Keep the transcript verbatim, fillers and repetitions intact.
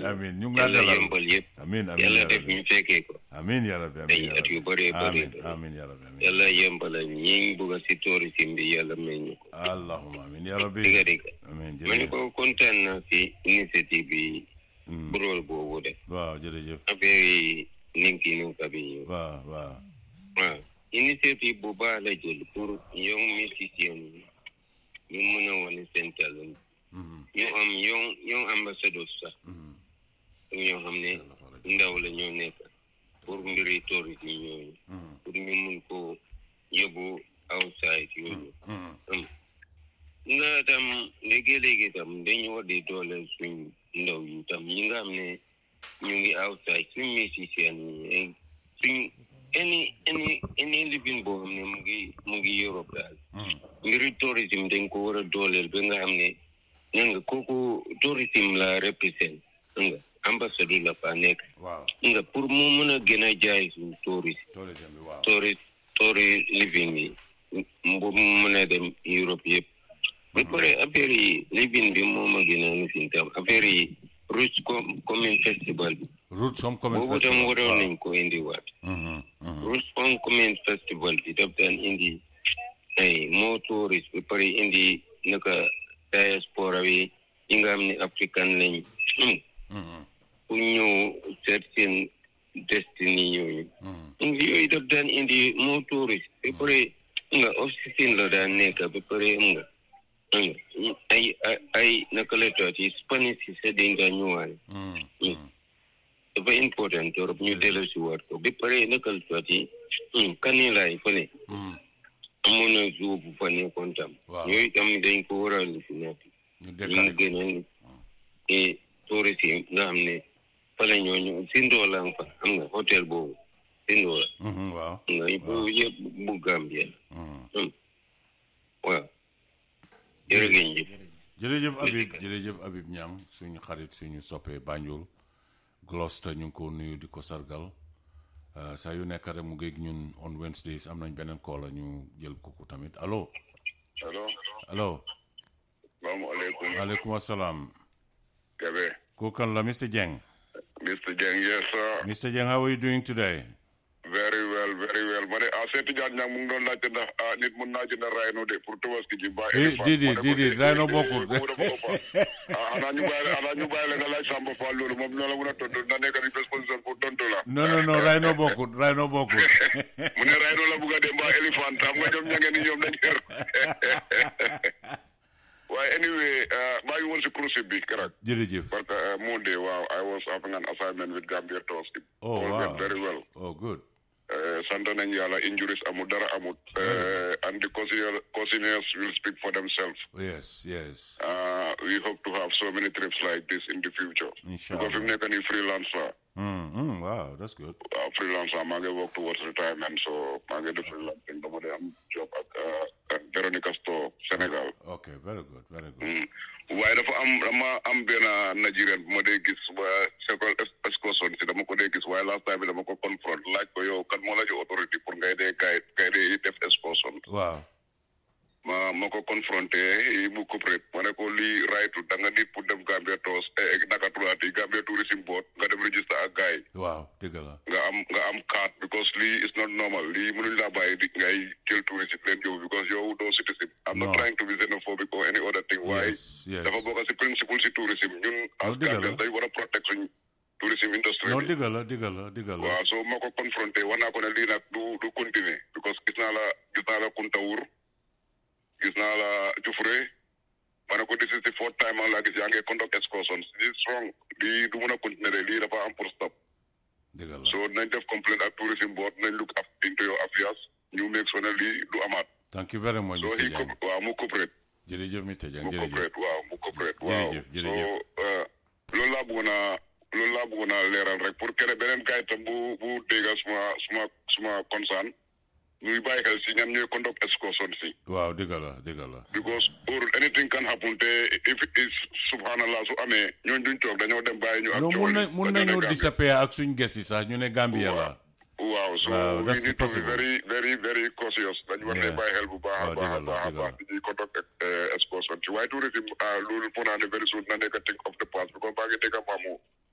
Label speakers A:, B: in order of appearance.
A: amiin ñu ngi laa
B: yàlla
A: dalal
B: yombal yëpp
A: amiin amiin
B: yàlla
A: yaa
B: def
A: rabbi
B: ñu fekkee ko
A: amiin yaa rabbi amiin
B: ay
A: yaa
B: at yu bëree bëri
A: amiin amiin yaa rabbi amiin
B: yàlla yombal ñi bëgg si tourisme bi yàlla may ñu ko
A: allahumma amiin yaa rabbi
B: diga diga
A: amiin
B: ma ne
A: jërëjëf
B: ko kontaan naa si initiative bi
A: Mm.
B: bu rôle boobu de
A: waaw jërëjëf
B: affaire yi ninki ninka bi
A: waaw waaw
B: waaw initiative bu baax la jël pour young musician yi ñu mën a wane seen talent
A: Mhm,
B: ñu am young young ambassadeur sax
A: mhm.
B: ñoo xam ne ndaw la ñoo nekk pour mbiri tourisme ñooñu
A: Mhm,
B: pour ñu mun ko yóbbu outside yooyu
A: mhm.
B: am nga tam léegi-léegi tam dañu war di dooleel suñ ndaw yi tam ñi nga xam ne ñu ngi outside suñ musicien yi suñ any any any living boo xam ne mu ngi mu ngi Europe daal
A: Mhm.
B: mbiri tourisme dañ ko war a dooleel ba nga xam ne na nga kooku tourisme la represent nga ambassadeur la fa nekk
A: waaw
B: nga pour mu mën a gën a jaay suñ tourisme
A: tourisme bi waaw
B: tourist tourist living yi bu mu mën a dem Europe yëpp ba pare affaire yi living bi moom a gën a lifin tam affaire yi Roots Commune Festival bi
A: Roots Home Commune
B: boobu tam
A: Festival
B: waroon
A: waaw.
B: nañ ko indi waat
A: Mhm, mhm.
B: Roots Home Commune Festival bi daf daan indi ay moo tourist ba pare indi naka diaspora bi ñi nga xam ne africain lañ
A: Mhm,
B: pour ñëw seet seen destiny ñooñu
A: mhm.
B: yooyu daf daan indi moo tourist ba pare nga oxygen la daan nekk ba pare nga nga ay ay ay naka la tuuti Spanish si sa dañ daan ñëwaale
A: Mhm, mhm.
B: dafa important torop ñu dellu si waat ko ba pare naka la tuuti kanilaay fële
A: Mhm.
B: amoon na zoo bu fa nekkoon tam
A: Waaw.
B: yooyu tam dañ ko war a li fi nekk
A: ñu
B: ñu
A: dekkale ko.
B: gën a e tourist yi nga xam ne fale ñooñu Sindoo la nga fa xam nga hôtel boobu Sindoo la
A: Mhm, waaw
B: nga bu yëpp bu Gambia
A: Mhm.
B: waaw jërëjëf
A: jërëjëf Habib jërëjëf Habib Niang suñu xarit suñu soppee Banjul Gloucester ñu ngi ko nuyu di ko sargal Euh, saa yu nekk rek mu ngeeg ñun on Wednesdays am nañ beneen call la ñu jël kooku tamit allo
C: Hello.
A: allo
C: Assalamu alaikum.
A: waaleykum asalaam
C: Kebe.
A: kooku kan la Mister Dieng
C: Mister Jeng, yes, sir.
A: Mister Dieng how are you doing today
C: Very well, very well. Mane a seeti jaan ñang mu ngi doon laajte ndax ah nit mun naa jënd rhino de pour tabaski ji ba
A: Eh, Didi Didi rhino bokkul
C: ah xanaa ñu bàyyi la xanaa ñu bàyyi la nga laaj Samba Fall loolu moom ñoo la mun a tontu na nekk di disposition pour tontu la
A: non non non rhino bokkul rhino bokkul
C: mu ne rhino la bugg a dem ba éléphant xam nga ñoom ñange ni ñoom dañ xër waaye anyway maa ngi woon si cruise bi keroog
A: jërëjëf
C: parce que Monday waaw I was having an assignment with Gambia Tours. It
A: Oh,
C: all
A: wow.
C: went very well.
A: oh good
C: Uh, sant nañ yàlla injuries amul dara amul. Uh, and the consignors consignors will speak for themselves.
A: yes yes
C: Uh, we hope to have so many trips like this in the future.
A: Inshallah.
C: Because fi mu nekk nii freelancer.
A: mm, mm, wow that's good
C: Uh, freelancer maa ngi work towards retirement so maa ngi def freelancing dama dee am job ak uh, uh, Veronica Store Sénégal.
A: okay very good very good
C: Mm. waaye dafa am dama am benn Nigerian bu ma dee gis waa several excursion si dama ko dee gis waaye last time bi dama ko confront laaj ko yow kan moo la ci autorité pour ngay dee guide ngay dee def excursion
A: waaw
C: ma ma ko confronté mu coopéré ma ne ko lii right da nga nit pour dem Gambia Tours naka tulaati Gambia Tourism Board nga dem register ak gars yi
A: waaw dëgg la
C: nga am nga am carte because lii is not normal lii mënuñ laa bàyyi di ngay jël touriste leen yow because yow doo citizen I'm not
A: No.
C: trying to be xenophobic or any other thing waaye
A: yes yes
C: dafa bokk si principle si tourisme ñun as
A: dëgg la.
C: Gambians dañ war a protect suñ tourisme industry
A: non
C: bi
A: dëgg la dëgg la dëgg la
C: waaw so ma ko confronté wax naa ko ne lii nag du du continuer because gis naa la gis naa la Kuntawur gis naa la Jufure ma ne ko this is the fourth time ma la gis yaa ngi conduct excursions this is wrong lii du mën a continuer de lii dafa am pour stop
A: dëgg la
C: so nañ def complaint ak tourism board nañ look up into your affairs ñu make sure ne lii du amaat
A: thank you very much
C: so
A: Mister
C: he
A: Dieng
C: co- waaw mu coopérate
A: jërëjëf Mister Dieng
C: mu
A: jërëjëf
C: coopérate waaw mu coopérate waaw
A: Jërëjëf,
C: so
A: jërëjëf.
C: uh, loolu laa bëggoon a loolu laa bëggoon a leeral rek pour keneen beneen gars itam bu bu dégga suma suma suma concern ñuy bàyyi xel si ñan ñooy conduct excursion si
A: waaw dëgg la dëgg la
C: because or anything can happen te if it is subhanallah su amee ñooñ duñ toog dañoo dem bàyyi ñu ak
A: non
C: coow
A: mun
C: li
A: na mun
C: dañoo ne
A: nañoo
C: Gambia.
A: disappear ak suñ gesi sax ñu ne Gambia la
C: waaw so
A: Waaw,
C: we
A: that's
C: need to be
A: possible.
C: very very very cautious dañu war
A: Yeah.
C: ne bàyyi xel bu baax a
A: Waaw,
C: baax a
A: dëgg la,
C: baax a
A: dëgg la.
C: baax di ñuy conduct excursion ci waaye tourisme loolu foo naa ne very soon na nekk thing of the past because baa ngi dégg maamu